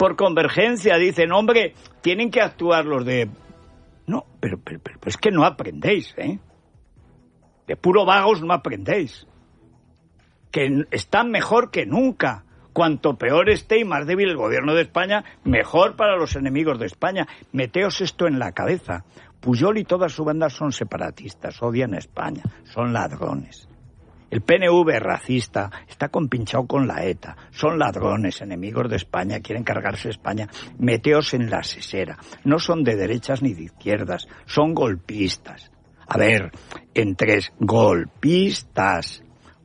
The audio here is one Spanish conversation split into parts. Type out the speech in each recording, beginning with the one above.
por convergencia dicen, hombre, tienen que actuar los de... No, pero es que no aprendéis, ¿eh? De puro vagos no aprendéis. Que están mejor que nunca. Cuanto peor esté y más débil el gobierno de España, mejor para los enemigos de España. Meteos esto en la cabeza. Pujol y toda su banda son separatistas, odian a España, son ladrones. El PNV es racista, está compinchado con la ETA, son ladrones, enemigos de España, quieren cargarse España. Meteos en la sesera. No son de derechas ni de izquierdas, son golpistas. A ver, entre golpistas.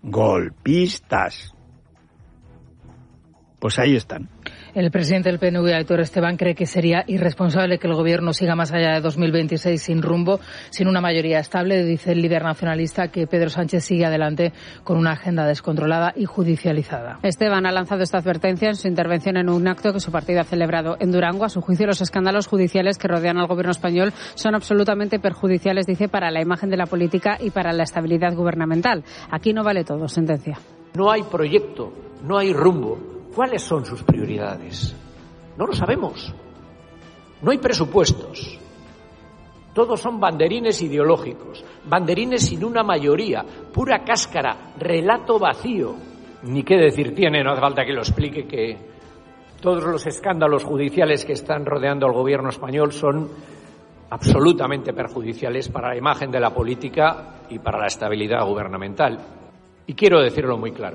Pues ahí están. El presidente del PNV, Aitor Esteban, cree que sería irresponsable que el gobierno siga más allá de 2026 sin rumbo, sin una mayoría estable. Dice el líder nacionalista que Pedro Sánchez sigue adelante con una agenda descontrolada y judicializada. Esteban ha lanzado esta advertencia en su intervención en un acto que su partido ha celebrado en Durango. A su juicio, los escándalos judiciales que rodean al gobierno español son absolutamente perjudiciales, dice, para la imagen de la política y para la estabilidad gubernamental. Aquí no vale todo, sentencia. No hay proyecto, no hay rumbo. ¿Cuáles son sus prioridades? No lo sabemos. No hay presupuestos. Todos son banderines ideológicos, banderines sin una mayoría, pura cáscara, relato vacío. Ni qué decir tiene, no hace falta que lo explique, que todos los escándalos judiciales que están rodeando al gobierno español son absolutamente perjudiciales para la imagen de la política y para la estabilidad gubernamental. Y quiero decirlo muy claro.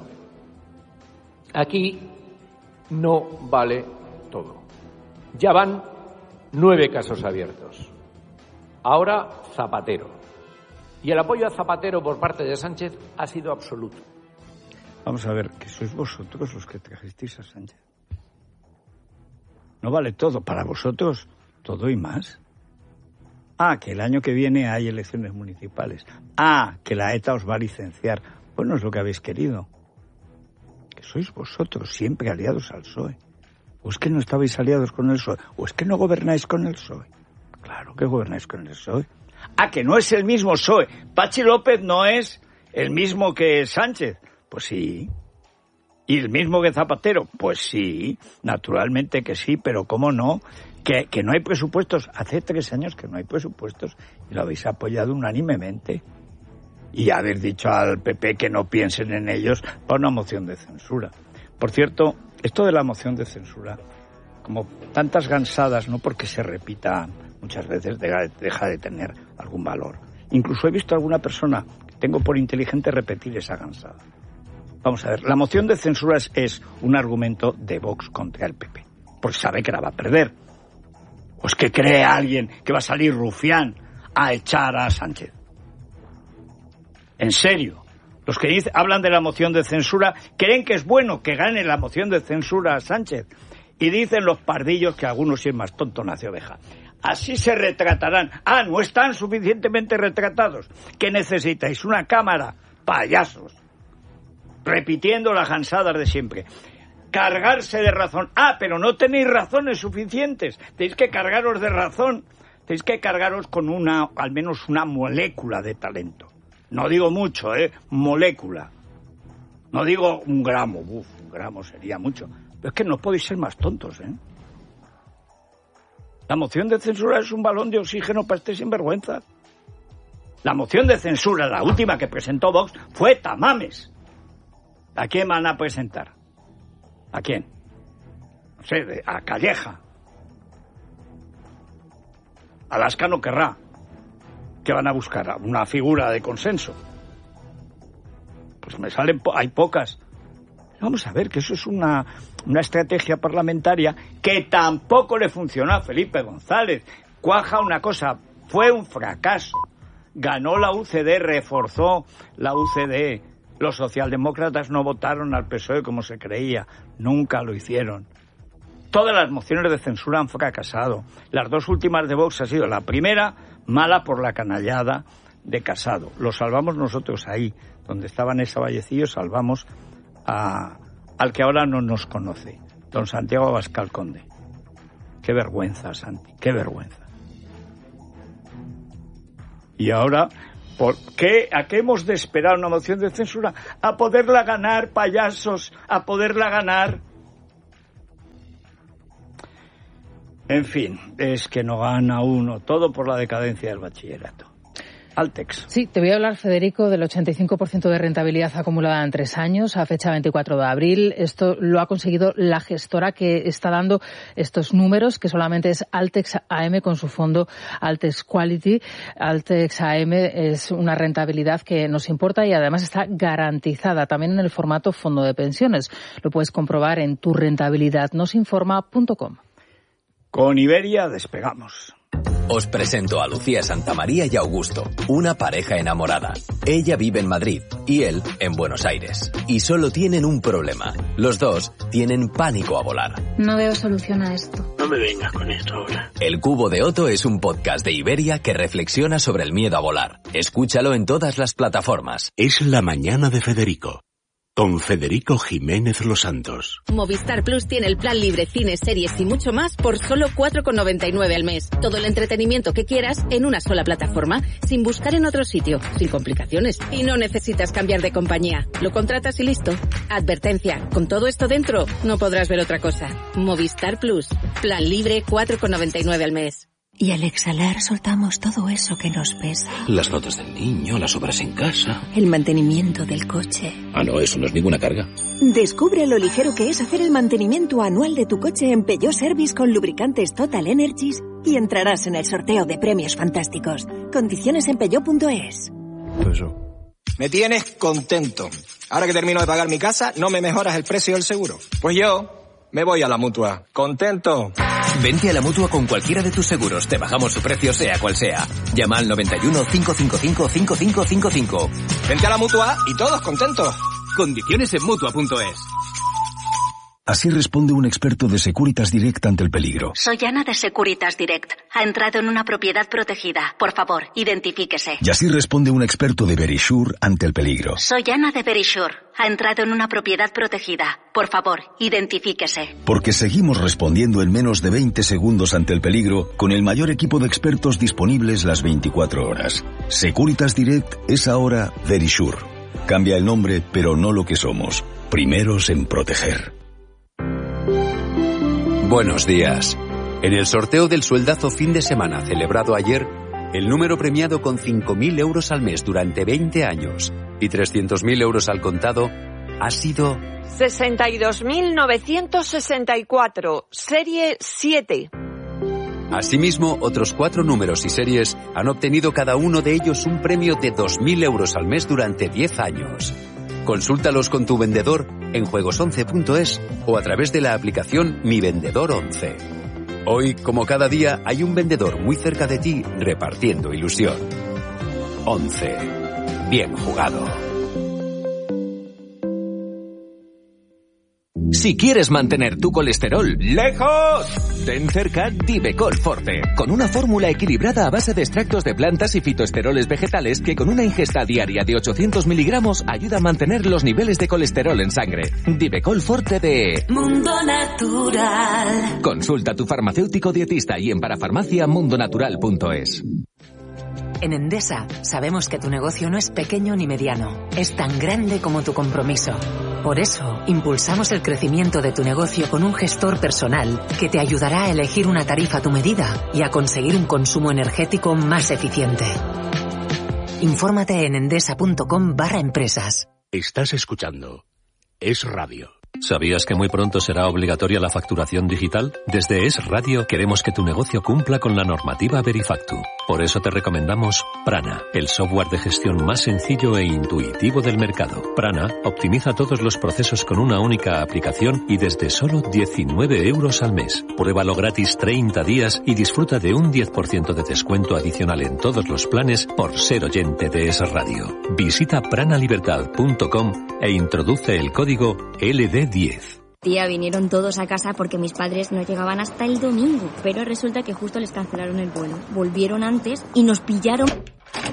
Aquí no vale todo. Ya van 9 casos abiertos. Ahora Zapatero. Y el apoyo a Zapatero por parte de Sánchez ha sido absoluto. Vamos a ver, que sois vosotros los que trajisteis a Sánchez. No vale todo. Para vosotros, todo y más. Que el año que viene hay elecciones municipales. Que la ETA os va a licenciar. Pues no es lo que habéis querido. Sois vosotros siempre aliados al PSOE. ¿O es que no estabais aliados con el PSOE? ¿O es que no gobernáis con el PSOE? Claro que gobernáis con el PSOE. Que no es el mismo PSOE. Pachi López no es el mismo que Sánchez. Pues sí. ¿Y el mismo que Zapatero? Pues sí, naturalmente que sí, pero ¿cómo no? Que no hay presupuestos. Hace 3 años que no hay presupuestos y lo habéis apoyado unánimemente. Y haber dicho al PP que no piensen en ellos para una moción de censura. Por cierto, esto de la moción de censura, como tantas gansadas, no porque se repita muchas veces, deja de tener algún valor. Incluso he visto a alguna persona que tengo por inteligente repetir esa gansada. Vamos a ver, la moción de censura es un argumento de Vox contra el PP, porque sabe que la va a perder. ¿O es que cree alguien que va a salir rufián a echar a Sánchez? En serio, los que hablan de la moción de censura creen que es bueno que gane la moción de censura a Sánchez. Y dicen los pardillos que algunos, si es más tonto, nace oveja. Así se retratarán. No están suficientemente retratados. ¿Qué necesitáis? Una cámara. Payasos. Repitiendo las gansadas de siempre. Cargarse de razón. Pero no tenéis razones suficientes. Tenéis que cargaros de razón. Tenéis que cargaros con al menos una molécula de talento. No digo mucho, molécula. No digo un gramo. Un gramo sería mucho. Pero es que no podéis ser más tontos, La moción de censura es un balón de oxígeno para este sinvergüenza. La moción de censura, la última que presentó Vox, fue tamames. ¿A quién van a presentar? ¿A quién? No sé, a Calleja. Alaska no querrá. ¿Qué van a buscar? ¿Una figura de consenso? Pues me salen... hay pocas. Vamos a ver, que eso es una estrategia parlamentaria que tampoco le funcionó a Felipe González. Cuaja una cosa, fue un fracaso. Ganó la UCD, reforzó la UCD. Los socialdemócratas no votaron al PSOE como se creía. Nunca lo hicieron. Todas las mociones de censura han fracasado. Las 2 últimas de Vox ha sido la primera, mala por la canallada de Casado. Lo salvamos nosotros ahí, donde estaba Nessa Vallecillo, salvamos al que ahora no nos conoce, don Santiago Abascal Conde. Qué vergüenza, Santi, qué vergüenza. Y ahora, ¿a qué hemos de esperar una moción de censura? A poderla ganar, payasos, a poderla ganar. En fin, es que no gana uno, todo por la decadencia del bachillerato. Altex. Sí, te voy a hablar, Federico, del 85% de rentabilidad acumulada en 3 años, a fecha 24 de abril. Esto lo ha conseguido la gestora que está dando estos números, que solamente es Altex AM con su fondo Altex Quality. Altex AM es una rentabilidad que nos importa y además está garantizada también en el formato fondo de pensiones. Lo puedes comprobar en turrentabilidadnosinforma.com. Con Iberia despegamos. Os presento a Lucía Santamaría y Augusto, una pareja enamorada. Ella vive en Madrid y él en Buenos Aires. Y solo tienen un problema. Los dos tienen pánico a volar. No veo solución a esto. No me vengas con esto ahora. El Cubo de Otto es un podcast de Iberia que reflexiona sobre el miedo a volar. Escúchalo en todas las plataformas. Es la mañana de Federico. Con Federico Jiménez Los Santos. Movistar Plus tiene el plan libre, cines, series y mucho más por solo 4,99 al mes. Todo el entretenimiento que quieras en una sola plataforma, sin buscar en otro sitio, sin complicaciones. Y no necesitas cambiar de compañía. Lo contratas y listo. Advertencia, con todo esto dentro, no podrás ver otra cosa. Movistar Plus, plan libre, 4,99 al mes. Y al exhalar soltamos todo eso que nos pesa. Las notas del niño, las obras en casa. El mantenimiento del coche. Ah, no, eso no es ninguna carga. Descubre lo ligero que es hacer el mantenimiento anual de tu coche en Peugeot Service con lubricantes Total Energies y entrarás en el sorteo de premios fantásticos. Condiciones en peugeot.es. Me tienes contento. Ahora que termino de pagar mi casa, ¿no me mejoras el precio del seguro? Pues yo me voy a la Mutua. ¿Contento? Vente a la Mutua con cualquiera de tus seguros. Te bajamos su precio sea cual sea. Llama al 91 555 5555. Vente a la Mutua y todos contentos. Condiciones en Mutua.es. Así responde un experto de Securitas Direct ante el peligro. Soy Ana de Securitas Direct. Ha entrado en una propiedad protegida. Por favor, identifíquese. Y así responde un experto de Verisure ante el peligro. Soy Ana de Verisure. Ha entrado en una propiedad protegida. Por favor, identifíquese. Porque seguimos respondiendo en menos de 20 segundos ante el peligro con el mayor equipo de expertos disponibles las 24 horas. Securitas Direct es ahora Verisure. Cambia el nombre, pero no lo que somos. Primeros en proteger. Buenos días. En el sorteo del sueldazo fin de semana celebrado ayer, el número premiado con 5.000 euros al mes durante 20 años y 300.000 euros al contado ha sido 62.964, serie 7. Asimismo, otros 4 números y series han obtenido cada uno de ellos un premio de 2.000 euros al mes durante 10 años. Consúltalos con tu vendedor en juegos11.es o a través de la aplicación Mi Vendedor 11. Hoy, como cada día, hay un vendedor muy cerca de ti repartiendo ilusión. 11. Bien jugado. Si quieres mantener tu colesterol lejos, ten cerca Divecol Forte, con una fórmula equilibrada a base de extractos de plantas y fitoesteroles vegetales que con una ingesta diaria de 800 miligramos ayuda a mantener los niveles de colesterol en sangre. Divecol Forte de Mundo Natural. Consulta a tu farmacéutico dietista y en parafarmaciamundonatural.es. En Endesa sabemos que tu negocio no es pequeño ni mediano, es tan grande como tu compromiso. Por eso, impulsamos el crecimiento de tu negocio con un gestor personal que te ayudará a elegir una tarifa a tu medida y a conseguir un consumo energético más eficiente. Infórmate en endesa.com/empresas. Estás escuchando Es Radio. ¿Sabías que muy pronto será obligatoria la facturación digital? Desde Es Radio queremos que tu negocio cumpla con la normativa Verifactu. Por eso te recomendamos Prana, el software de gestión más sencillo e intuitivo del mercado. Prana optimiza todos los procesos con una única aplicación y desde solo 19 euros al mes. Pruébalo gratis 30 días y disfruta de un 10% de descuento adicional en todos los planes por ser oyente de Es Radio. Visita pranalibertad.com e introduce el código LD10. Tía, vinieron todos a casa porque mis padres no llegaban hasta el domingo, pero resulta que justo les cancelaron el vuelo. Volvieron antes y nos pillaron.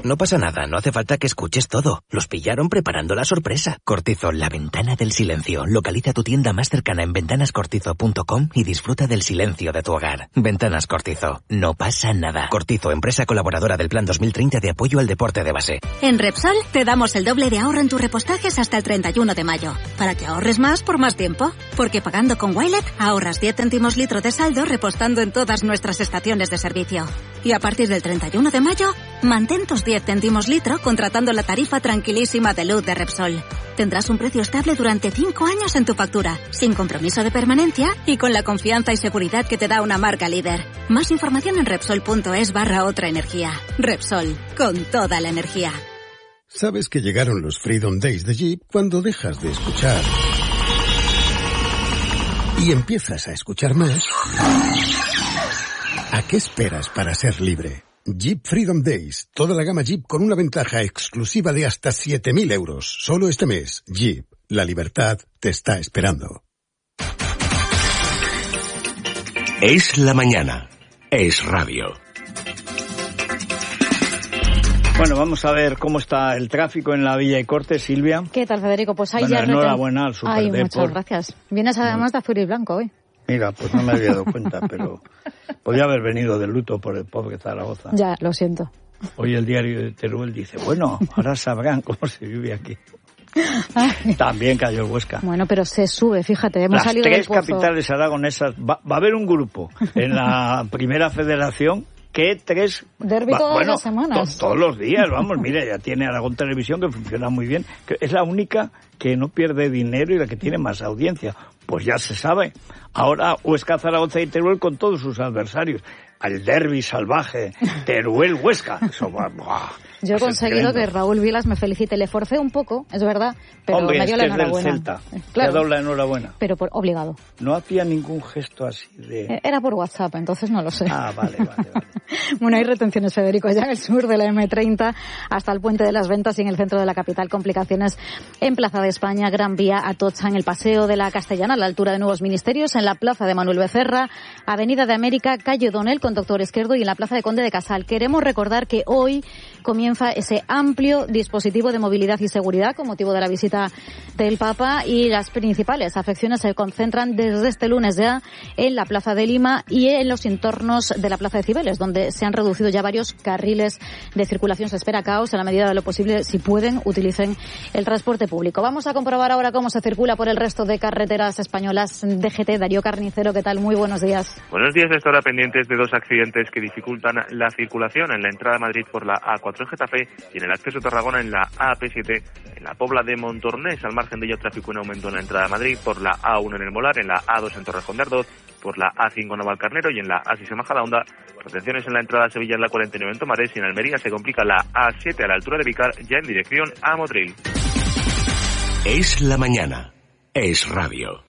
No pasa nada, no hace falta que escuches todo. Los pillaron preparando la sorpresa. Cortizo, la ventana del silencio. Localiza tu tienda más cercana en ventanascortizo.com y disfruta del silencio de tu hogar. Ventanas Cortizo. No pasa nada. Cortizo, empresa colaboradora del Plan 2030 de apoyo al deporte de base. En Repsol te damos el doble de ahorro en tus repostajes hasta el 31 de mayo. Para que ahorres más por más tiempo. Porque pagando con Wilet ahorras 10 céntimos litro de saldo repostando en todas nuestras estaciones de servicio. Y a partir del 31 de mayo, mantén tus 10 céntimos litro contratando la tarifa tranquilísima de luz de Repsol. Tendrás un precio estable durante 5 años en tu factura, sin compromiso de permanencia y con la confianza y seguridad que te da una marca líder. Más información en Repsol.es/otra energía. Repsol, con toda la energía. Sabes que llegaron los Freedom Days de Jeep cuando dejas de escuchar y empiezas a escuchar más. ¿A qué esperas para ser libre? Jeep Freedom Days. Toda la gama Jeep con una ventaja exclusiva de hasta 7.000 euros. Solo este mes. Jeep. La libertad te está esperando. Es la mañana. Es radio. Bueno, vamos a ver cómo está el tráfico en la Villa y Cortes, Silvia. ¿Qué tal, Federico? Pues ahí ya... Enhorabuena al Superdeport. Ay, muchas gracias. Vienes además de azul y blanco hoy. Mira, pues no me había dado cuenta, pero podía haber venido de luto por el pobre Zaragoza. Ya, lo siento. Hoy el diario de Teruel dice, bueno, ahora sabrán cómo se vive aquí. Ay. También cayó el Huesca. Bueno, pero se sube, fíjate, hemos salido del pozo. Las 3 capitales aragonesas, va a haber un grupo en la Primera Federación que 3... Derbi todas las semanas. Todos los días, vamos, mira, ya tiene Aragón Televisión que funciona muy bien, que es la única que no pierde dinero y la que tiene más audiencia. Pues ya se sabe. Ahora Huesca, Zaragoza y Teruel con todos sus adversarios. Al derbi salvaje, Teruel-Huesca. Eso va... Yo he conseguido que Raúl Vilas me felicite. Le forcé un poco, es verdad, pero hombre, me dio la enhorabuena. Del Celta. Claro. Te ha dado la enhorabuena. Pero por obligado. No hacía ningún gesto así de... Era por WhatsApp, entonces no lo sé. Ah, vale. Bueno, hay retenciones, Federico, ya en el sur de la M30 hasta el Puente de las Ventas y en el centro de la capital. Complicaciones en Plaza de España, Gran Vía, Atocha, en el Paseo de la Castellana, a la altura de Nuevos Ministerios, en la Plaza de Manuel Becerra, Avenida de América, Calle O'Donnell con Doctor Izquierdo y en la Plaza de Conde de Casal. Queremos recordar que hoy comienza ese amplio dispositivo de movilidad y seguridad con motivo de la visita del Papa y las principales afecciones se concentran desde este lunes ya en la Plaza de Lima y en los entornos de la Plaza de Cibeles, donde se han reducido ya varios carriles de circulación. Se espera caos. En la medida de lo posible, si pueden, utilicen el transporte público. Vamos a comprobar ahora cómo se circula por el resto de carreteras españolas. DGT, Darío Carnicero, ¿qué tal? Muy buenos días. Buenos días. Hasta ahora pendientes de 2 accidentes que dificultan la circulación en la entrada a Madrid por la A4 en Getafe y en el acceso a Tarragona en la AP7 en la Pobla de Montornés. Al margen de ello, tráfico en aumento en la entrada a Madrid por la A1 en el Molar, en la A2 en Torrejón de Ardoz, por la A5 en Navalcarnero y en la A6 en Majadahonda. Retenciones en la entrada a Sevilla en la 49 en Tomares y en Almería se complica la A7 a la altura de Vicar ya en dirección a Motril. Es la mañana. Es radio.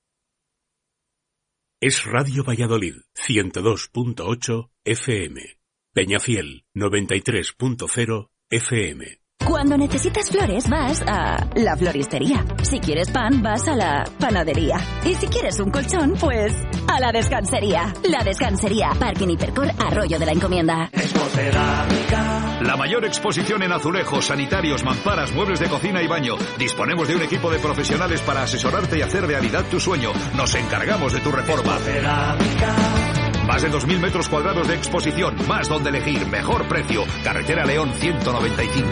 Es Radio Valladolid, 102.8 FM. Peñafiel, 93.0 FM. Cuando necesitas flores vas a la floristería. Si quieres pan vas a la panadería. Y si quieres un colchón, pues a la descansería. La Descansería, Parque Hipercor, Arroyo de la Encomienda. Expocerámica. La mayor exposición en azulejos, sanitarios, mamparas, muebles de cocina y baño. Disponemos de un equipo de profesionales para asesorarte y hacer realidad tu sueño. Nos encargamos de tu reforma. Más de 2.000 metros cuadrados de exposición, más donde elegir, mejor precio. Carretera León 195.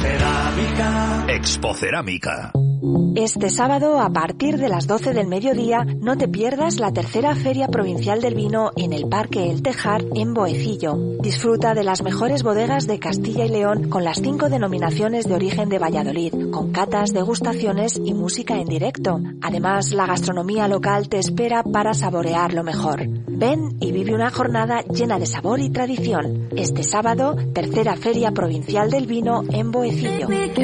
Expocerámica. Este sábado, a partir de las 12 del mediodía, no te pierdas la tercera Feria Provincial del Vino en el Parque El Tejar, en Boecillo. Disfruta de las mejores bodegas de Castilla y León con las 5 denominaciones de origen de Valladolid, con catas, degustaciones y música en directo. Además, la gastronomía local te espera para saborear lo mejor. Ven y vive una jornada llena de sabor y tradición. Este sábado, tercera Feria Provincial del Vino en Boecillo.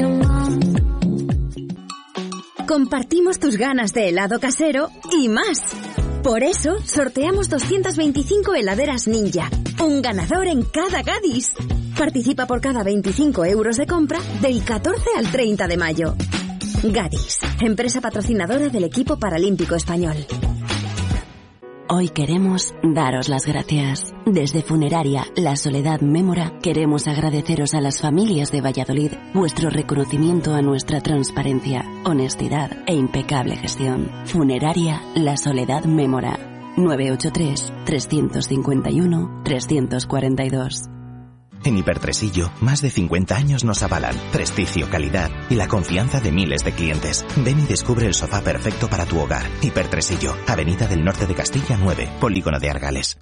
Compartimos tus ganas de helado casero y más. Por eso, sorteamos 225 heladeras Ninja. Un ganador en cada Gadis. Participa por cada 25 euros de compra del 14 al 30 de mayo. Gadis, empresa patrocinadora del equipo paralímpico español. Hoy queremos daros las gracias. Desde Funeraria La Soledad Mémora queremos agradeceros a las familias de Valladolid vuestro reconocimiento a nuestra transparencia, honestidad e impecable gestión. Funeraria La Soledad Mémora. 983-351-342. En Hipertresillo, más de 50 años nos avalan prestigio, calidad y la confianza de miles de clientes. Ven y descubre el sofá perfecto para tu hogar. Hipertresillo, Avenida del Norte de Castilla 9, Polígono de Argales.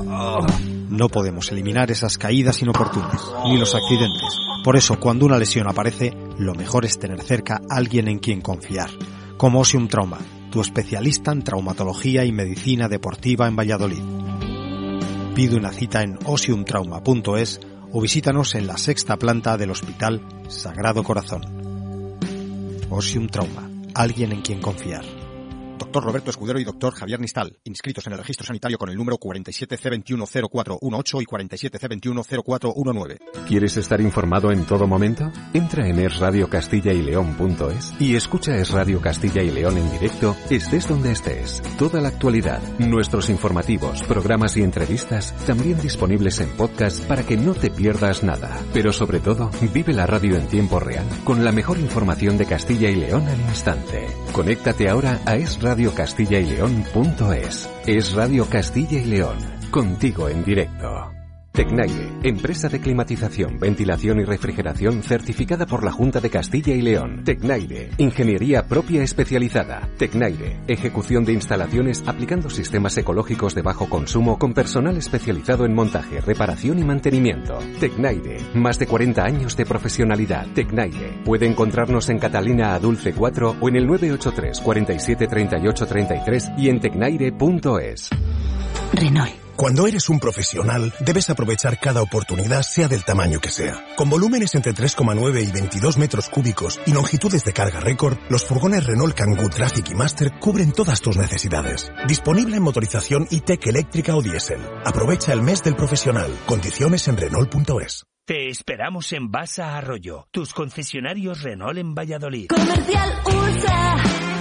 No podemos eliminar esas caídas inoportunas, ni los accidentes. Por eso, cuando una lesión aparece, lo mejor es tener cerca a alguien en quien confiar. Como Osium Trauma, tu especialista en traumatología y medicina deportiva en Valladolid. Pide una cita en osiumtrauma.es o visítanos en la 6ª planta del Hospital Sagrado Corazón. Osium Trauma, alguien en quien confiar. Doctor Roberto Escudero y Doctor Javier Nistal, inscritos en el registro sanitario con el número 47C210418 y 47C210419. ¿Quieres estar informado en todo momento? Entra en esradiocastilla-y-león.es y escucha Es Radio Castilla y León en directo, estés donde estés. Toda la actualidad, nuestros informativos, programas y entrevistas, también disponibles en podcast para que no te pierdas nada. Pero sobre todo, vive la radio en tiempo real, con la mejor información de Castilla y León al instante. Conéctate ahora a esradiocastilla-y-león.es. Es Radio Castilla y León, contigo en directo. Tecnaire, empresa de climatización, ventilación y refrigeración certificada por la Junta de Castilla y León. Tecnaire, ingeniería propia especializada. Tecnaire, ejecución de instalaciones aplicando sistemas ecológicos de bajo consumo con personal especializado en montaje, reparación y mantenimiento. Tecnaire, más de 40 años de profesionalidad. Tecnaire, puede encontrarnos en Catalina Adulce 4 o en el 983 47 38 33 y en tecnaire.es. Renault. Cuando eres un profesional, debes aprovechar cada oportunidad, sea del tamaño que sea. Con volúmenes entre 3,9 y 22 metros cúbicos y longitudes de carga récord, los furgones Renault Kangoo Traffic y Master cubren todas tus necesidades. Disponible en motorización e-Tech eléctrica o diésel. Aprovecha el mes del profesional. Condiciones en Renault.es. Te esperamos en Basa Arroyo, tus concesionarios Renault en Valladolid. Comercial USA.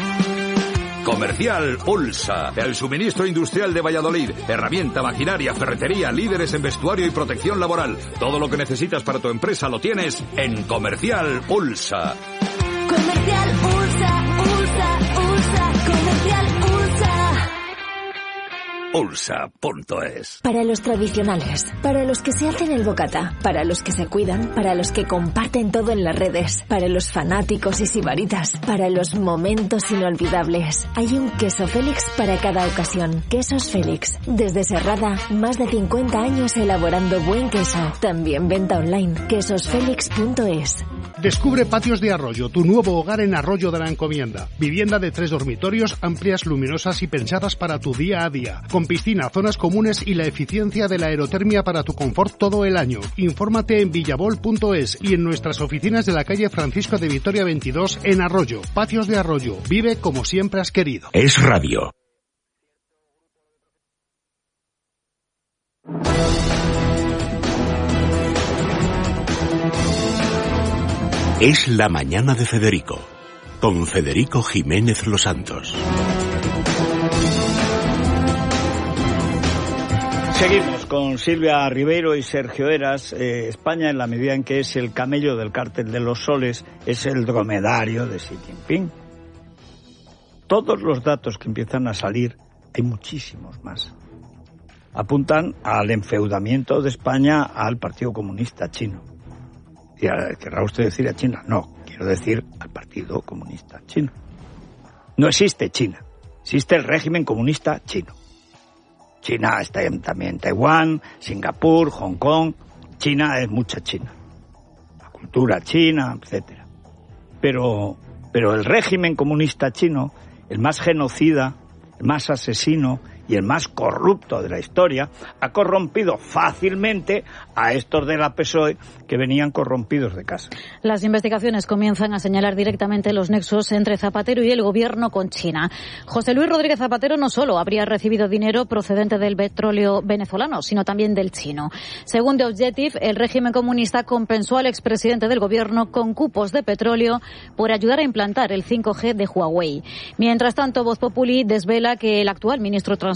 Comercial Ulsa, el suministro industrial de Valladolid. Herramienta, maquinaria, ferretería, líderes en vestuario y protección laboral. Todo lo que necesitas para tu empresa lo tienes en Comercial Ulsa. Comercial USA, USA, USA, Comercial USA. Ulsa.es. Para los tradicionales, para los que se hacen el bocata, para los que se cuidan, para los que comparten todo en las redes, para los fanáticos y sibaritas, para los momentos inolvidables. Hay un queso Félix para cada ocasión. Quesos Félix. Desde Serrada, más de 50 años elaborando buen queso. También venta online. quesosfelix.es. Descubre Patios de Arroyo, tu nuevo hogar en Arroyo de la Encomienda. Vivienda de 3 dormitorios, amplias, luminosas y pensadas para tu día a día. Con piscina, zonas comunes y la eficiencia de la aerotermia para tu confort todo el año. Infórmate en villabol.es y en nuestras oficinas de la calle Francisco de Vitoria 22 en Arroyo. Patios de Arroyo. Vive como siempre has querido. Es Radio. Es la mañana de Federico, con Federico Jiménez Los Santos. Seguimos con Silvia Ribeiro y Sergio Eras. España, en la medida en que es el camello del cártel de los soles, es el dromedario de Xi Jinping. Todos los datos que empiezan a salir, hay muchísimos más, apuntan al enfeudamiento de España al Partido Comunista Chino. Y querrá usted decir a China. No, quiero decir al Partido Comunista Chino. No existe China, existe el régimen comunista chino. China está también en Taiwán, Singapur, Hong Kong. China es mucha China. La cultura china, etcétera. Pero el régimen comunista chino, el más genocida, el más asesino y el más corrupto de la historia, ha corrompido fácilmente a estos de la PSOE que venían corrompidos de casa. Las investigaciones comienzan a señalar directamente los nexos entre Zapatero y el gobierno con China. José Luis Rodríguez Zapatero no solo habría recibido dinero procedente del petróleo venezolano, sino también del chino. Según The Objective, el régimen comunista compensó al expresidente del gobierno con cupos de petróleo por ayudar a implantar el 5G de Huawei. Mientras tanto, Voz Populi desvela que el actual ministro de Transporte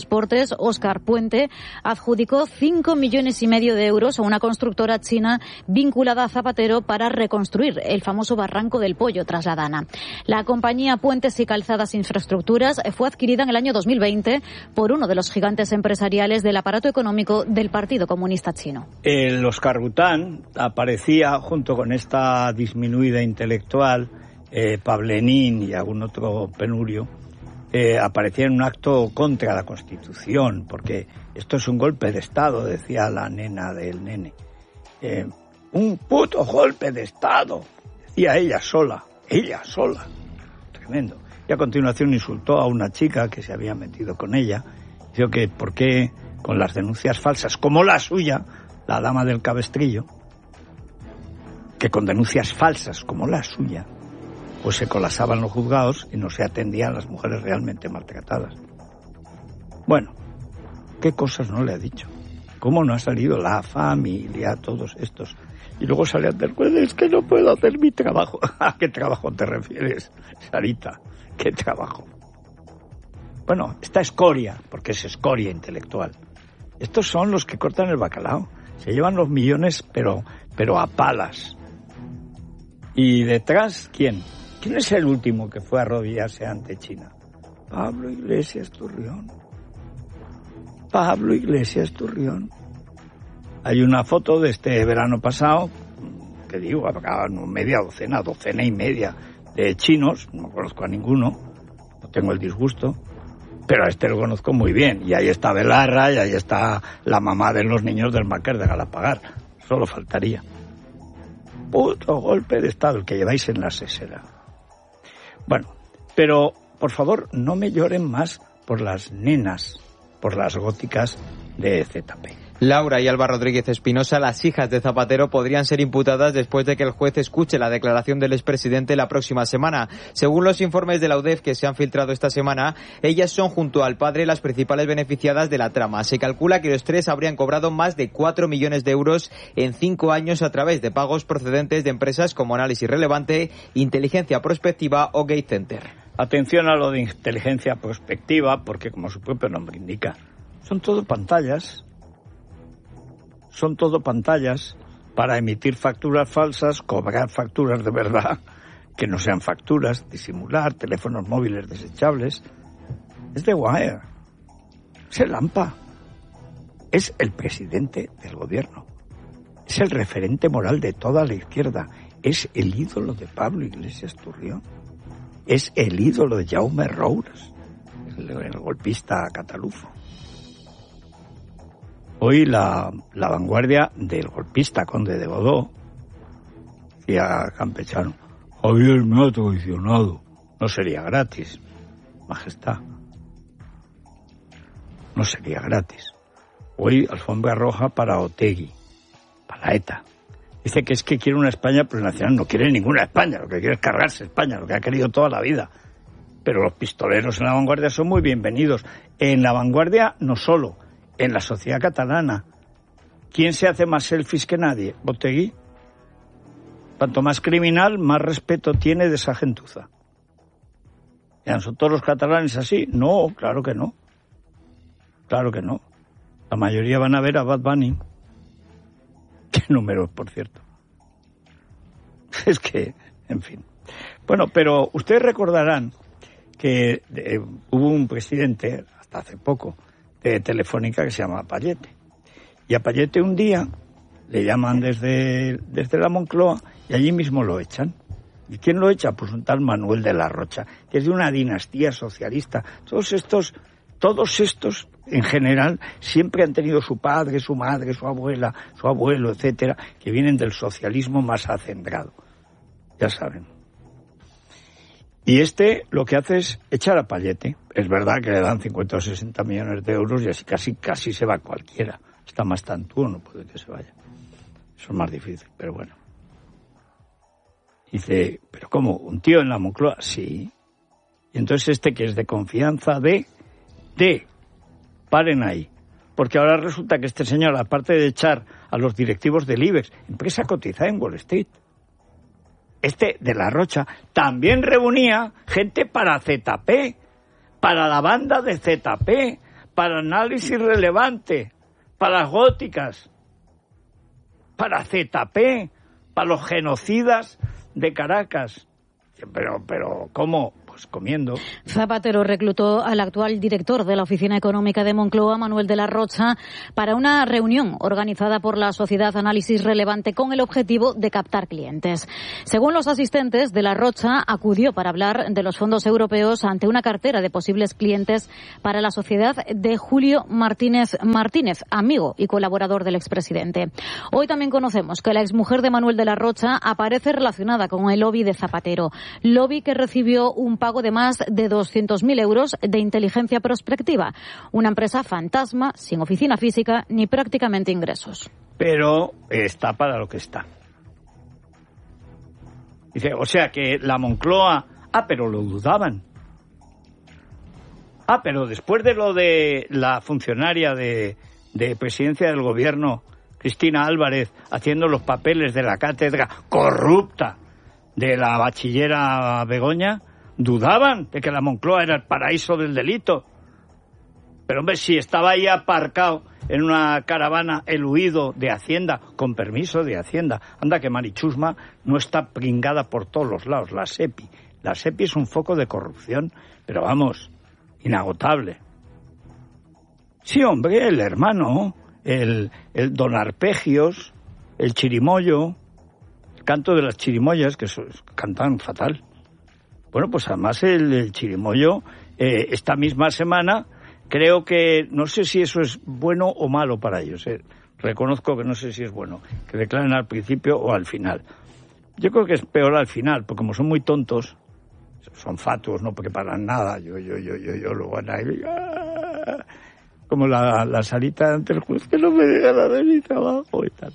Transportes, Óscar Puente, adjudicó 5,5 millones de euros a una constructora china vinculada a Zapatero para reconstruir el famoso Barranco del Pollo tras la Dana. La compañía Puentes y Calzadas Infraestructuras fue adquirida en el año 2020 por uno de los gigantes empresariales del aparato económico del Partido Comunista Chino. El Óscar Bután aparecía junto con esta disminuida intelectual, Pavlenín y algún otro penurio, aparecía en un acto contra la Constitución, porque esto es un golpe de Estado, decía la nena del nene. Un puto golpe de Estado, decía ella sola. Tremendo. Y a continuación insultó a una chica que se había metido con ella. Dijo que por qué con las denuncias falsas, como la suya, la dama del cabestrillo, que con denuncias falsas como la suya, pues se colapsaban los juzgados y no se atendían a las mujeres realmente maltratadas. Bueno, ¿qué cosas no le ha dicho? ¿Cómo no ha salido la familia, todos estos? Y luego salían después, es que no puedo hacer mi trabajo. ¿A qué trabajo te refieres, Sarita? ¿Qué trabajo? Bueno, esta escoria, porque es escoria intelectual. Estos son los que cortan el bacalao. Se llevan los millones, pero a palas. ¿Y detrás quién? ¿Quién es el último que fue a arrodillarse ante China? Pablo Iglesias Turrión. Hay una foto de este verano pasado, que digo, habrá media docena y media de chinos, no conozco a ninguno, no tengo el disgusto, pero a este lo conozco muy bien. Y ahí está Belarra, y ahí está la mamá de los niños del Máquer de Galapagar. Solo faltaría. Puto golpe de Estado el que lleváis en la sesera. Bueno, pero por favor no me lloren más por las nenas, por las góticas de ZP. Laura y Alba Rodríguez Espinosa, las hijas de Zapatero, podrían ser imputadas después de que el juez escuche la declaración del expresidente la próxima semana. Según los informes de la UDEF que se han filtrado esta semana, ellas son junto al padre las principales beneficiadas de la trama. Se calcula que los tres habrían cobrado más de 4 millones de euros en 5 años a través de pagos procedentes de empresas como Análisis Relevante, Inteligencia Prospectiva o Gate Center. Atención a lo de inteligencia prospectiva, porque como su propio nombre indica, son todo pantallas para emitir facturas falsas, cobrar facturas de verdad, que no sean facturas, disimular, teléfonos móviles desechables. Es The Wire, es el AMPA, es el presidente del gobierno, es el referente moral de toda la izquierda, es el ídolo de Pablo Iglesias Turrión, es el ídolo de Jaume Roures, el golpista catalufo. Hoy la vanguardia del golpista conde de Godó, decía Campechano, Javier me ha traicionado. No sería gratis, majestad. No sería gratis. Hoy alfombra roja para Otegi, para ETA. Dice que es que quiere una España plurinacional. No quiere ninguna España, lo que quiere es cargarse España, lo que ha querido toda la vida. Pero los pistoleros en la vanguardia son muy bienvenidos. En la vanguardia no solo, en la sociedad catalana. ¿Quién se hace más selfies que nadie? Otegi. Cuanto más criminal, más respeto tiene de esa gentuza. ¿Son todos los catalanes así? No, claro que no. Claro que no. La mayoría van a ver a Bad Bunny. ¿Qué números, por cierto? Es que, en fin. Bueno, pero ustedes recordarán que hubo un presidente, hasta hace poco, de Telefónica que se llama Payete. Y a Payete un día le llaman desde la Moncloa y allí mismo lo echan. ¿Y quién lo echa? Pues un tal Manuel de la Rocha, que es de una dinastía socialista. Todos estos, en general, siempre han tenido su padre, su madre, su abuela, su abuelo, etcétera, que vienen del socialismo más acendrado. Ya saben. Y lo que hace es echar a Payete. Es verdad que le dan 50 o 60 millones de euros y así casi se va cualquiera. Está más tantúo, no puede que se vaya. Eso es más difícil, pero bueno. Dice, ¿pero cómo? ¿Un tío en la Moncloa? Sí. Y entonces que es de confianza paren ahí. Porque ahora resulta que este señor, aparte de echar a los directivos del IBEX, empresa cotizada en Wall Street, de la Rocha, también reunía gente para ZP, para la banda de ZP, para Análisis Relevante, para las góticas, para ZP, para los genocidas de Caracas. Pero ¿cómo? Pues comiendo. Zapatero reclutó al actual director de la Oficina Económica de Moncloa, Manuel de la Rocha, para una reunión organizada por la Sociedad Análisis Relevante con el objetivo de captar clientes. Según los asistentes, de la Rocha acudió para hablar de los fondos europeos ante una cartera de posibles clientes para la sociedad de Julio Martínez, amigo y colaborador del expresidente. Hoy también conocemos que la exmujer de Manuel de la Rocha aparece relacionada con el lobby de Zapatero. Lobby que recibió un pago de más de 200.000 euros de inteligencia prospectiva. Una empresa fantasma, sin oficina física ni prácticamente ingresos. Pero está para lo que está. Dice, o sea que la Moncloa... pero lo dudaban. Pero después de lo de la funcionaria de presidencia del gobierno, Cristina Álvarez, haciendo los papeles de la cátedra corrupta de la bachillera Begoña, dudaban de que la Moncloa era el paraíso del delito. Pero hombre, si estaba ahí aparcado en una caravana el huido de Hacienda, con permiso de Hacienda. Anda que Marichusma no está pringada por todos los lados, la SEPI. La SEPI es un foco de corrupción, pero vamos, inagotable. Sí, hombre, el hermano, el don Arpegios, el chirimoyo, el canto de las chirimoyas, que cantan fatal. Bueno, pues además el chirimoyo, esta misma semana, creo que, no sé si eso es bueno o malo para ellos. Reconozco que no sé si es bueno, que declaren al principio o al final. Yo creo que es peor al final, porque como son muy tontos, son fatuos, no preparan nada, yo lo van a ir, como la salita ante el juez, que no me deja la de mi trabajo y tal.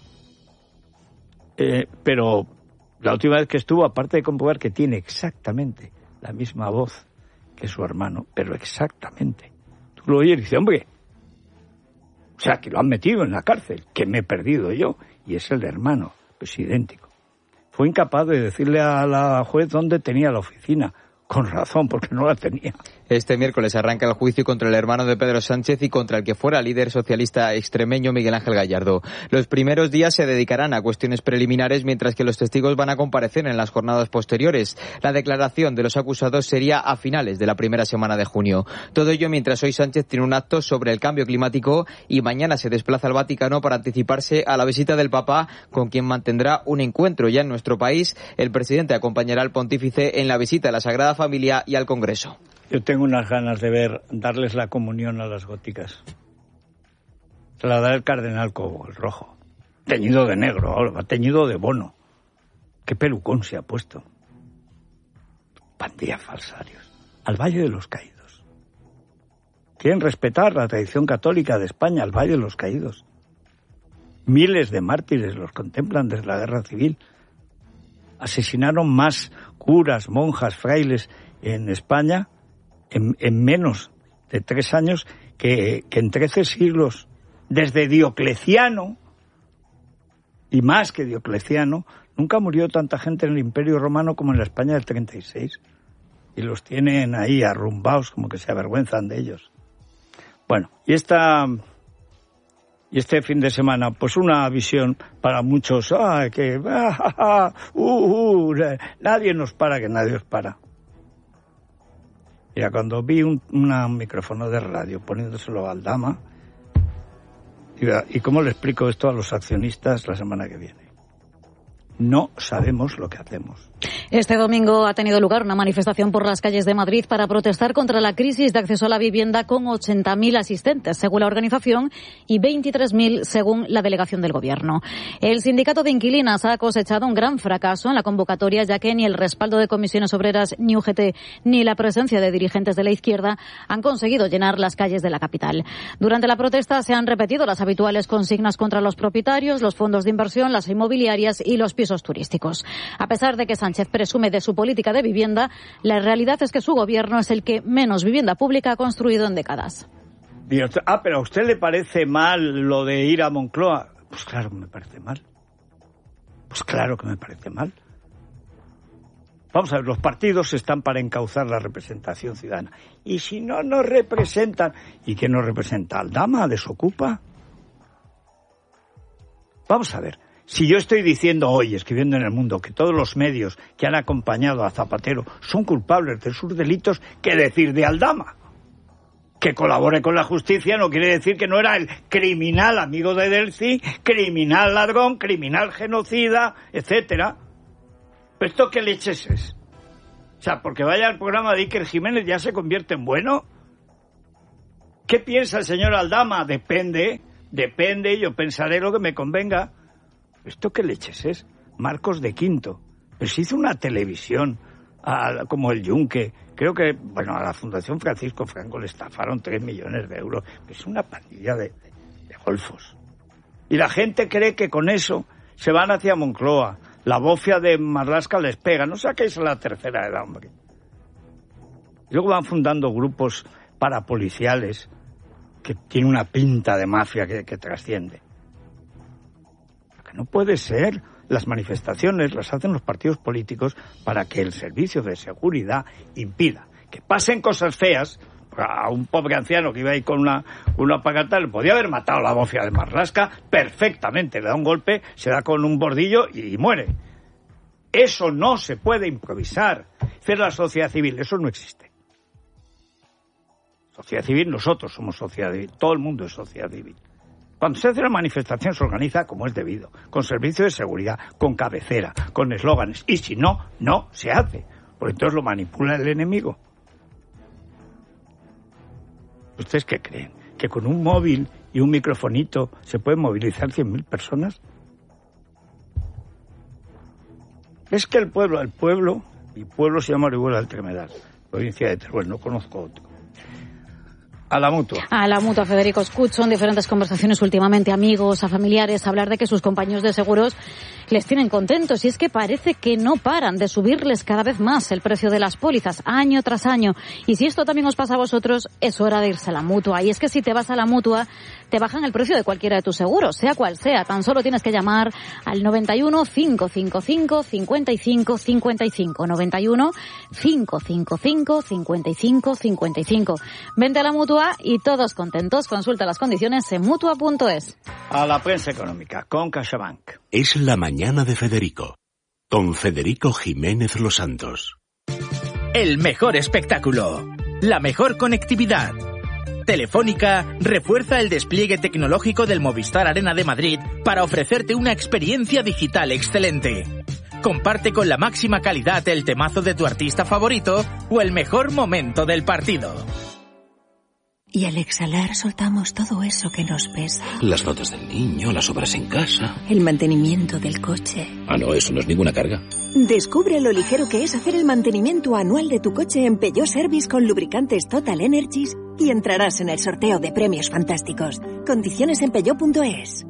Pero la última vez que estuvo, aparte de comprobar que tiene exactamente la misma voz que su hermano, pero exactamente. Tú lo oyes y dices, hombre, o sea, que lo han metido en la cárcel, que me he perdido yo, y es el hermano, pues idéntico. Fue incapaz de decirle a la juez dónde tenía la oficina. Con razón, porque no la tenía. Este miércoles arranca el juicio contra el hermano de Pedro Sánchez y contra el que fuera líder socialista extremeño Miguel Ángel Gallardo. Los primeros días se dedicarán a cuestiones preliminares, mientras que los testigos van a comparecer en las jornadas posteriores. La declaración de los acusados sería a finales de la primera semana de junio. Todo ello mientras hoy Sánchez tiene un acto sobre el cambio climático y mañana se desplaza al Vaticano para anticiparse a la visita del Papa, con quien mantendrá un encuentro. Ya en nuestro país, el presidente acompañará al pontífice en la visita a la Sagrada Familia y al Congreso. Yo tengo unas ganas de darles la comunión a las góticas. Se la da el cardenal Cobo, el rojo. Teñido de negro, ahora, teñido de bono. Qué pelucón se ha puesto. Pandilla falsarios. Al Valle de los Caídos. Quieren respetar la tradición católica de España, al Valle de los Caídos. Miles de mártires los contemplan desde la Guerra Civil. Asesinaron más curas, monjas, frailes en España en menos de 3 años que en 13 siglos. Desde Diocleciano, y más que Diocleciano, nunca murió tanta gente en el Imperio Romano como en la España del 36. Y los tienen ahí arrumbados, como que se avergüenzan de ellos. Bueno, y este fin de semana, pues una visión para muchos, nadie nos para, que nadie os para. Mira, cuando vi un micrófono de radio poniéndoselo al Dama, ¿y cómo le explico esto a los accionistas la semana que viene? No sabemos lo que hacemos. Este domingo ha tenido lugar una manifestación por las calles de Madrid para protestar contra la crisis de acceso a la vivienda, con 80.000 asistentes, según la organización, y 23.000 según la delegación del Gobierno. El sindicato de inquilinas ha cosechado un gran fracaso en la convocatoria, ya que ni el respaldo de comisiones obreras, ni UGT, ni la presencia de dirigentes de la izquierda han conseguido llenar las calles de la capital. Durante la protesta se han repetido las habituales consignas contra los propietarios, los fondos de inversión, las inmobiliarias y los pisos turísticos. A pesar de que Sánchez presume de su política de vivienda, la realidad es que su gobierno es el que menos vivienda pública ha construido en décadas. Pero ¿a usted le parece mal lo de ir a Moncloa? Pues claro que me parece mal. Vamos a ver, los partidos están para encauzar la representación ciudadana. Y si no nos representan, ¿y quién nos representa? ¿Aldama? ¿Desocupa? Vamos a ver, si yo estoy diciendo hoy, escribiendo en El Mundo, que todos los medios que han acompañado a Zapatero son culpables de sus delitos, ¿qué decir de Aldama? Que colabore con la justicia no quiere decir que no era el criminal amigo de Delcy, criminal ladrón, criminal genocida, etcétera. ¿Pero esto qué leches es? O sea, porque vaya al programa de Iker Jiménez ya se convierte en bueno. ¿Qué piensa el señor Aldama? Depende, yo pensaré lo que me convenga. ¿Esto qué leches es? Marcos de Quinto. Pero se hizo una televisión, como el Yunque. Creo que, bueno, a la Fundación Francisco Franco le estafaron 3 millones de euros. Es una pandilla de golfos. Y la gente cree que con eso se van hacia Moncloa. La bofia de Marlaska les pega. No saquéis a la tercera edad, hombre. Luego van fundando grupos parapoliciales que tienen una pinta de mafia que trasciende. Lo que no puede ser. Las manifestaciones las hacen los partidos políticos para que el servicio de seguridad impida que pasen cosas feas. A un pobre anciano que iba ahí con una pagata le podía haber matado la bofia de Marlaska perfectamente. Le da un golpe, se da con un bordillo y muere. Eso no se puede improvisar. Hacer la sociedad civil, eso no existe. Sociedad civil, nosotros somos sociedad civil. Todo el mundo es sociedad civil. Cuando se hace una manifestación se organiza como es debido, con servicio de seguridad, con cabecera, con eslóganes. Y si no, no se hace. Porque entonces lo manipula el enemigo. ¿Ustedes qué creen? ¿Que con un móvil y un microfonito se pueden movilizar 100.000 personas? Es que el pueblo, mi pueblo se llama Orihuela del Tremedal, provincia de Teruel, no conozco otro. A la Mutua. A la Mutua, Federico. Escucho en diferentes conversaciones últimamente amigos, a familiares, hablar de que sus compañeros de seguros les tienen contentos. Y es que parece que no paran de subirles cada vez más el precio de las pólizas, año tras año. Y si esto también os pasa a vosotros, es hora de irse a la Mutua. Y es que si te vas a la Mutua, te bajan el precio de cualquiera de tus seguros, sea cual sea. Tan solo tienes que llamar al 91 555 55 55. 91 555 55 55. Vente a la Mutua y todos contentos. Consulta las condiciones en Mutua.es. A la prensa económica con CaixaBank. Es la mañana de Federico, con Federico Jiménez Los Santos. El mejor espectáculo, la mejor conectividad. Telefónica refuerza el despliegue tecnológico del Movistar Arena de Madrid para ofrecerte una experiencia digital excelente. Comparte con la máxima calidad el temazo de tu artista favorito o el mejor momento del partido. Y al exhalar soltamos todo eso que nos pesa. Las fotos del niño, las obras en casa. El mantenimiento del coche. Ah, no, eso no es ninguna carga. Descubre lo ligero que es hacer el mantenimiento anual de tu coche en Peugeot Service con lubricantes Total Energies y entrarás en el sorteo de premios fantásticos. Condiciones en Peugeot.es.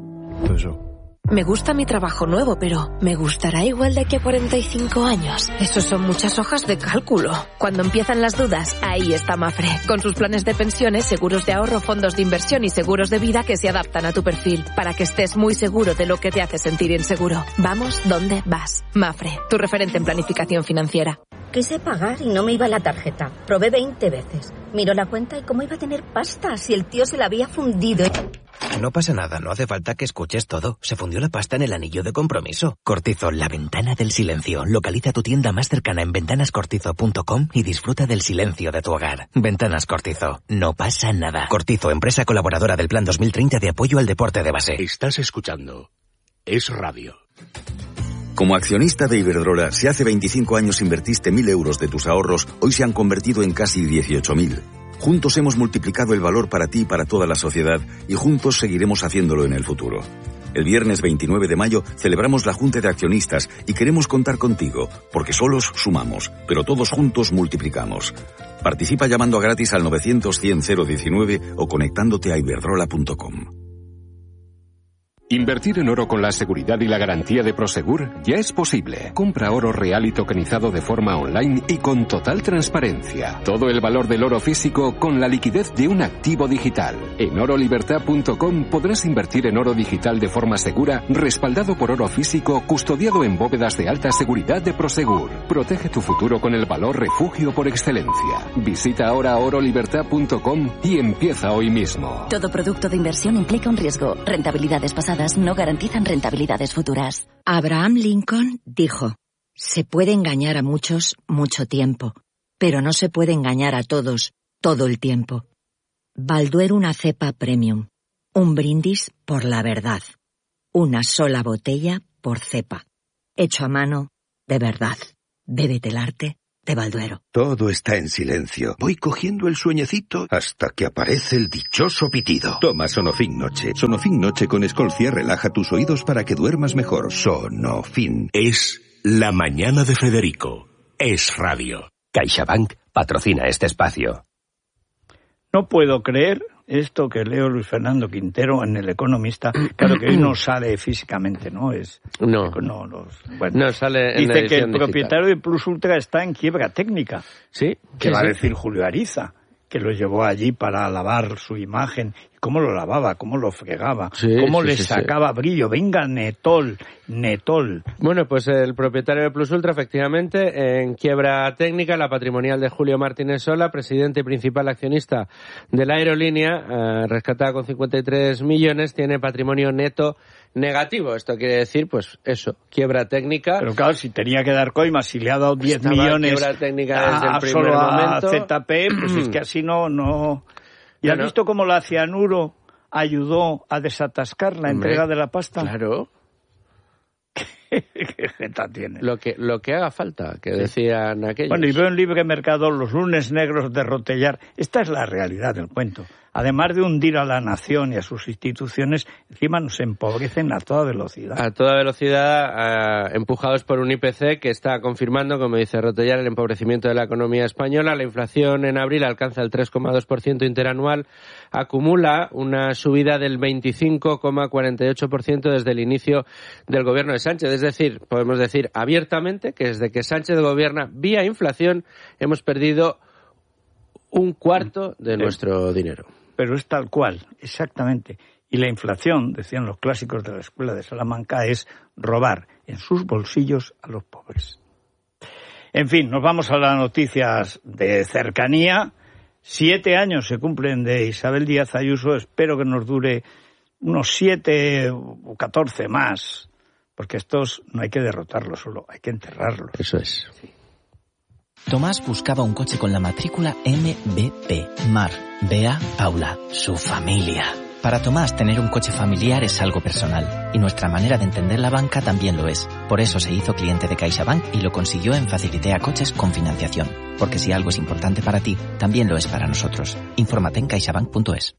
Me gusta mi trabajo nuevo, pero ¿me gustará igual de aquí a 45 años? Eso son muchas hojas de cálculo. Cuando empiezan las dudas, ahí está Mafre. Con sus planes de pensiones, seguros de ahorro, fondos de inversión y seguros de vida que se adaptan a tu perfil, para que estés muy seguro de lo que te hace sentir inseguro. Vamos donde vas. Mafre, tu referente en planificación financiera. Quise pagar y no me iba la tarjeta. Probé 20 veces. Miró la cuenta y cómo iba a tener pasta si el tío se la había fundido. No pasa nada, no hace falta que escuches todo. Se fundió la pasta en el anillo de compromiso. Cortizo, la ventana del silencio. Localiza tu tienda más cercana en ventanascortizo.com y disfruta del silencio de tu hogar. Ventanas Cortizo, no pasa nada. Cortizo, empresa colaboradora del Plan 2030 de apoyo al deporte de base. Estás escuchando Es Radio. Como accionista de Iberdrola, si hace 25 años invertiste 1.000 euros de tus ahorros, hoy se han convertido en casi 18.000. Juntos hemos multiplicado el valor para ti y para toda la sociedad y juntos seguiremos haciéndolo en el futuro. El viernes 29 de mayo celebramos la Junta de Accionistas y queremos contar contigo, porque solos sumamos, pero todos juntos multiplicamos. Participa llamando gratis al 900 100 019 o conectándote a iberdrola.com. Invertir en oro con la seguridad y la garantía de Prosegur ya es posible. Compra oro real y tokenizado de forma online y con total transparencia. Todo el valor del oro físico con la liquidez de un activo digital. En orolibertad.com podrás invertir en oro digital de forma segura, respaldado por oro físico, custodiado en bóvedas de alta seguridad de Prosegur. Protege tu futuro con el valor refugio por excelencia. Visita ahora orolibertad.com y empieza hoy mismo. Todo producto de inversión implica un riesgo. Rentabilidades pasadas no garantizan rentabilidades futuras. Abraham Lincoln dijo: se puede engañar a muchos mucho tiempo, pero no se puede engañar a todos todo el tiempo. Balduero, una cepa premium. Un brindis por la verdad. Una sola botella por cepa. Hecho a mano, de verdad. Bébete el arte de Balduero. Todo está en silencio. Voy cogiendo el sueñecito hasta que aparece el dichoso pitido. Toma Sonofin Noche. Sonofin Noche con Escolcia relaja tus oídos para que duermas mejor. Sonofin. Es La Mañana de Federico. Es radio. CaixaBank patrocina este espacio. No puedo creer esto que leo Luis Fernando Quintero en El Economista. Claro que hoy no sale físicamente, ¿no? No sale en dice la que el edición propietario de Plus Ultra está en quiebra técnica. Sí. ¿Qué va a decir Julio Ariza? Que lo llevó allí para lavar su imagen. ¿Cómo lo lavaba? ¿Cómo lo fregaba? ¿Cómo le sacaba brillo? Venga, Netol. Bueno, pues el propietario de Plus Ultra, efectivamente, en quiebra técnica, la patrimonial de Julio Martínez Sola, presidente y principal accionista de la aerolínea, rescatada con 53 millones, tiene patrimonio neto negativo. Esto quiere decir, pues eso, quiebra técnica. Pero claro, si tenía que dar coimas, si le ha dado 10 millones quiebra técnica desde el primer solo momento. a ZP, pues es que así no... ¿Y has visto cómo la Cianuro ayudó a desatascar la entrega de la pasta? Claro. ¿Qué jeta tiene? Lo que haga falta, que decían aquellos. Bueno, y veo en Libre Mercado los lunes negros de Rotellar. Esta es la realidad del cuento. Además de hundir a la nación y a sus instituciones, encima nos empobrecen a toda velocidad. A toda velocidad, empujados por un IPC que está confirmando, como dice Rotellar, el empobrecimiento de la economía española. La inflación en abril alcanza el 3,2% interanual, acumula una subida del 25,48% desde el inicio del gobierno de Sánchez. Es decir, podemos decir abiertamente que desde que Sánchez gobierna vía inflación hemos perdido un cuarto de nuestro dinero. Pero es tal cual, exactamente. Y la inflación, decían los clásicos de la Escuela de Salamanca, es robar en sus bolsillos a los pobres. En fin, nos vamos a las noticias de cercanía. 7 años se cumplen de Isabel Díaz Ayuso. Espero que nos dure unos 7 o 14 más, porque estos no hay que derrotarlos solo, hay que enterrarlos. Eso es. Sí. Tomás buscaba un coche con la matrícula MBP. Mar, Bea, Paula, su familia. Para Tomás, tener un coche familiar es algo personal, y nuestra manera de entender la banca también lo es. Por eso se hizo cliente de CaixaBank y lo consiguió en Facilitea Coches con financiación. Porque si algo es importante para ti, también lo es para nosotros. Infórmate en caixabank.es.